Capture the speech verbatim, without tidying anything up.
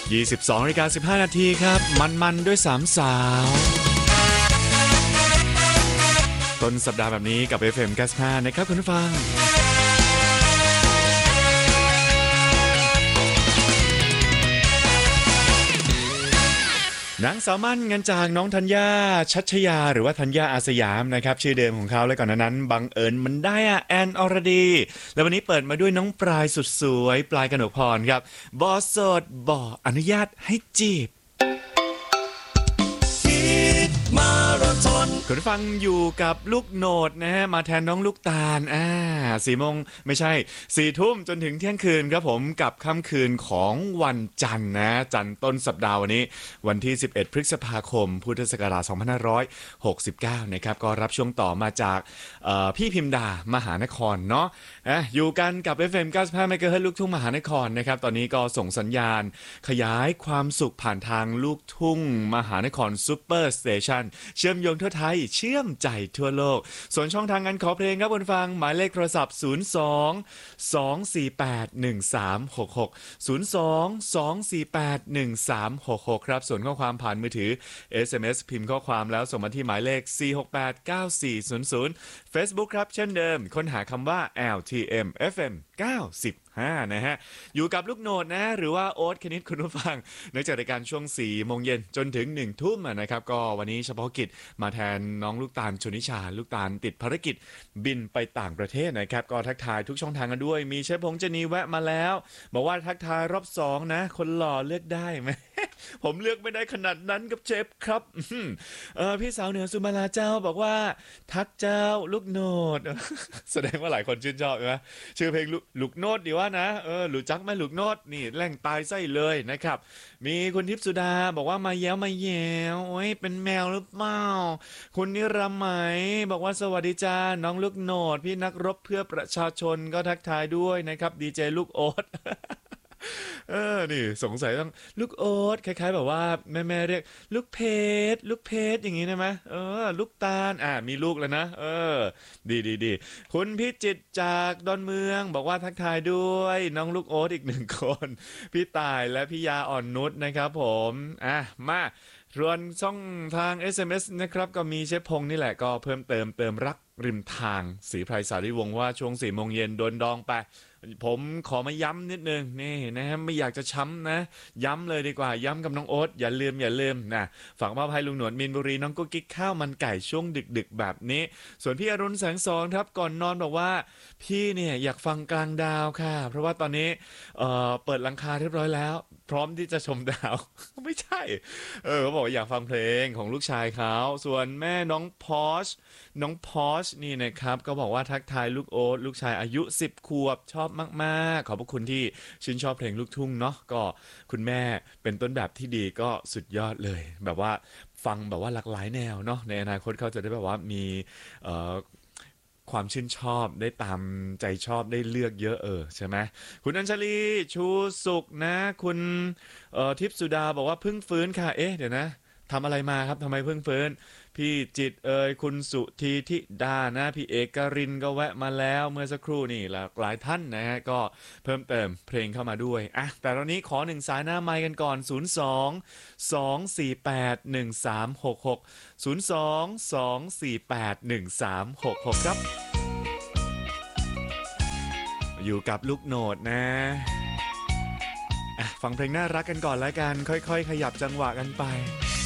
ยี่สิบสองนาฬิกาสิบห้านาทีครับมันๆด้วยสามสาวต้นสัปดาห์แบบนี้กับ เอฟ เอ็ม เก้าสิบห้านะครับคุณผู้ฟังนางสาวมั่นเงินจากน้องธัญญาชัชยาหรือว่าธัญญาอาสยามนะครับชื่อเดิมของเขาและก่อนนั้นบังเอิญมันได้อะแอนอรดีแล้ววันนี้เปิดมาด้วยน้องปลายสุดสวยปลายกนกพรครับบอสดบออนุญาตให้จีบคุณฟังอยู่กับลูกโหนดนะฮะมาแทนน้องลูกตาลอ่าสี่โมงไม่ใช่สี่ทุ่มจนถึงเที่ยงคืนครับผมกับค่ำคืนของวันจันทร์นะจันทร์ต้นสัปดาห์วันนี้วันที่สิบเอ็ดพฤษภาคมพุทธศักราชสองพันห้าร้อยหกสิบเก้านะครับก็รับช่วงต่อมาจากพี่พิมดามหานครเนาะอ่ะอยู่กันกับ เอฟ เอ็ม เก้าสิบห้า เมกะเฮิรตซ์ลูกทุ่งมหานครนะครับตอนนี้ก็ส่งสัญญาณขยายความสุขผ่านทางลูกทุ่งมหานครซุปเปอร์สเตชันเชื่อมโยงทั่วไทยเชื่อมใจทั่วโลกส่วนช่องทางการขอเพลงครับคุณฟังหมายเลขโทรศัพท์ศูนย์ สอง สอง สี่ แปด หนึ่ง สาม หก หก ศูนย์ สอง สอง สี่ แปด หนึ่ง สาม หก หกครับส่วนข้อความผ่านมือถือ เอส เอ็ม เอส พิมพ์ข้อความแล้วส่งมาที่หมายเลขสี่ หก แปด เก้า สี่ ศูนย์ ศูนย์ Facebook ครับเช่นเดิมค้นหาคำว่า แอล ที เอ็ม เอฟ เอ็ม เก้าสิบห้านะฮะอยู่กับลูกโหนดนะหรือว่าโอ๊ตคณิตคุณผู้ฟังเนื่องจากรายการช่วงสี่โมงเย็นจนถึงหนึ่งทุ่มนะครับก็วันนี้เฉพาะกิจมาแทนน้องลูกตาลชนิชาลูกตาลติดภารกิจบินไปต่างประเทศนะครับก็ทักทายทุกช่องทางกันด้วยมีเชฟพงษ์เจนีแวะมาแล้วบอกว่าทักทายรอบสองนะคนหล่อเลือกได้ไหม ผมเลือกไม่ได้ขนาดนั้นกับเชฟครับเออพี่สาวเหนือสุมาลาเจ้าบอกว่าทักเจ้าลูกโหนด แสดงว่าหลายคนชื่นชอบใช่ไหมชื่อเพลงลูกโนดดีว่านะเออหลุดจักไหมลูกโนดนี่แหล่งตายไส้เลยนะครับมีคุณทิพย์สุดาบอกว่ามาแย้วมาแย้วโอ้ยเป็นแมวหรือเปล่าคุณนิรมัยบอกว่าสวัสดีจ้าน้องลูกโนดพี่นักรบเพื่อประชาชนก็ทักทายด้วยนะครับดีเจลูกโอ๊ต เออนี่สงสัยต้องลูกโอ๊ตคล้ายๆแบบว่าแม่ๆเรียกลูกเพชรลูกเพชรอย่างงี้ได้ไหมเออลูกตาลอ่ามีลูกแล้วนะเออดีดีดีคุณพิจิตรจากดอนเมืองบอกว่าทักทายด้วยน้องลูกโอ๊ตอีกหนึ่งคนพี่ต่ายและพี่ยาอ่อนนุชนะครับผมอ่ะมาส่วนช่องทาง เอส เอ็ม เอส นะครับก็มีเชฟพงษ์นี่แหละก็เพิ่มเติมเติมรักริมทางศรีไพรสารีวงศ์ว่าช่วงสี่โมงเย็นโดนดองไปผมขอมาย้ำนิดนึงนี่นะฮะไม่อยากจะช้ำนะย้ำเลยดีกว่าย้ำกับน้องโอ๊ตอย่าลืมอย่าลืมนะฝากมอบให้ลุงหนวดมินบุรีน้องกุ๊กกิ๊กข้าวมันไก่ช่วงดึกๆแบบนี้ส่วนพี่อรุณแสงสอนครับก่อนนอนบอกว่าพี่เนี่ยอยากฟังกลางดาวค่ะเพราะว่าตอนนี้เอ่อเปิดหลังคาเรียบร้อยแล้วพร้อมที่จะชมดาว ไม่ใช่เออเขาบอกอยากฟังเพลงของลูกชายเขาส่วนแม่น้องพอชน้องพอชนี่นะครับก็บอกว่าทักทายลูกโอ๊ตลูกชายอายุสิบขวบชอบมากๆขอบพระคุณที่ชื่นชอบเพลงลูกทุ่งเนาะก็คุณแม่เป็นต้นแบบที่ดีก็สุดยอดเลยแบบว่าฟังแบบว่าหลากหลายแนวเนาะในอนาคตเขาจะได้แบบว่ามีเอ่อความชื่นชอบได้ตามใจชอบได้เลือกเยอะเออใช่ไหมคุณอัญชลีชูสุขนะคุณเอ่อทิพย์สุดาบอกว่าเพิ่งฟื้นค่ะเอ๊ะเดี๋ยวนะทำอะไรมาครับทำไมเพิ่งฟื้นพี่จิตเอ่ยคุณสุธีธิดานะพี่เอกรินก็แวะมาแล้วเมื่อสักครู่นี่หลากหลายท่านนะฮะก็เพิ่มเติมเพลงเข้ามาด้วยอ่ะแต่ตอนนี้ขอหนึ่งสายหน้าไมค์กันก่อนศูนย์ สอง สอง สี่ แปด หนึ่ง สาม หก หก ศูนย์ สอง สอง สี่ แปด หนึ่ง สาม หก หกครับอยู่กับลูกโหนดนะอ่ะฟังเพลงน่ารักกันก่อนแล้วกันค่อยๆขยับจังหวะกันไป